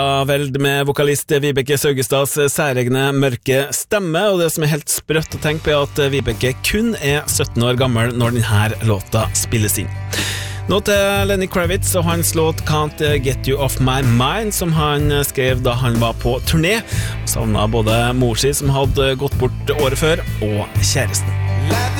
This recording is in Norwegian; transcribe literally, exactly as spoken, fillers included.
Veld med vokalist Vibeke Saugestads særegne mørke stemme, og det som er helt sprøtt å tenke på er at Vibeke kun er sytten år gammel når denne låta spilles inn. Nå til Lenny Kravitz og hans låt Can't Get You Off My Mind, som han skrev da han var på turné, og savnet både mor si som hadde gått bort året før, og kjæresten.